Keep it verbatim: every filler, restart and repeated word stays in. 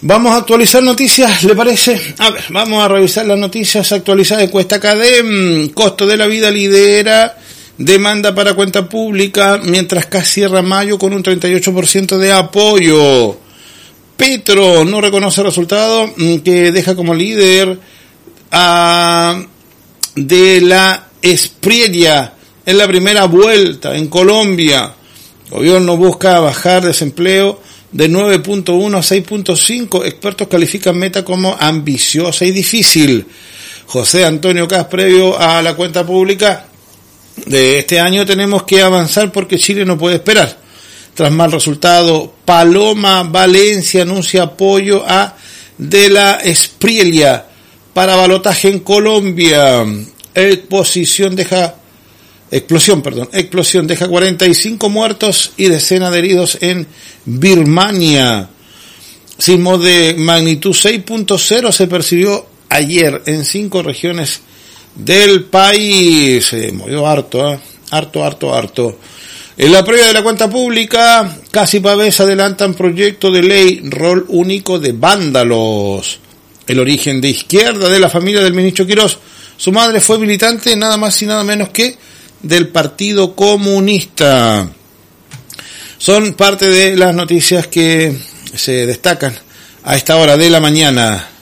Vamos a actualizar noticias, ¿le parece? A ver, vamos a revisar las noticias actualizadas. Encuesta Cadem, costo de la vida lidera demanda para cuenta pública, mientras K cierra mayo con un treinta y ocho por ciento de apoyo. Petro no reconoce resultado, que deja como líder a de la Espriella en la primera vuelta en Colombia. El gobierno busca bajar desempleo de nueve punto uno a seis punto cinco. Expertos califican meta como ambiciosa y difícil. José Antonio Kast, previo a la cuenta pública de este año, tenemos que avanzar porque Chile no puede esperar. Tras mal resultado, Paloma Valencia anuncia apoyo a De la Espriella para balotaje en Colombia. Exposición deja Explosión, perdón, explosión deja cuarenta y cinco muertos y decenas de heridos en Birmania. Sismo de magnitud seis punto cero se percibió ayer en cinco regiones del país. Se movió harto, ¿eh? harto, harto, harto. En la previa de la cuenta pública, Casi Pavés adelantan proyecto de ley rol único de vándalos. El origen de izquierda de la familia del ministro Quirós. Su madre fue militante nada más y nada menos que del Partido Comunista. Son parte de las noticias que se destacan a esta hora de la mañana.